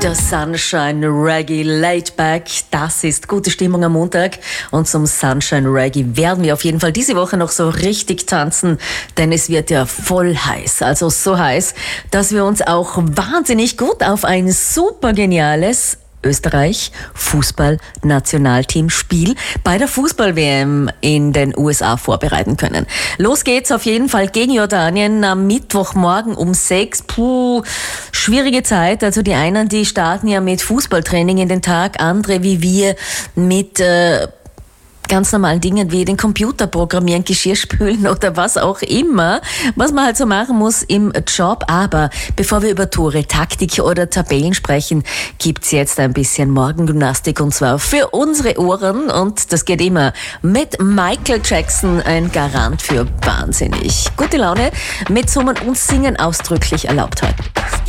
Der Sunshine Reggae Laid Back, das ist gute Stimmung am Montag. Und zum Sunshine Reggae werden wir auf jeden Fall diese Woche noch so richtig tanzen, denn es wird ja voll heiß. Also so heiß, dass wir uns auch wahnsinnig gut auf ein super geniales Österreich-Fußball-Nationalteam-Spiel bei der Fußball-WM in den USA vorbereiten können. Los geht's auf jeden Fall gegen Jordanien am Mittwochmorgen um 6. Schwierige Zeit. Also die einen, die starten ja mit Fußballtraining in den Tag, andere wie wir mit ganz normalen Dingen wie den Computer programmieren, Geschirr spülen oder was auch immer, was man halt so machen muss im Job. Aber bevor wir über Tore, Taktik oder Tabellen sprechen, gibt's jetzt ein bisschen Morgengymnastik und zwar für unsere Ohren und das geht immer mit Michael Jackson, ein Garant für wahnsinnig gute Laune, mit Summen und Singen ausdrücklich erlaubt heute.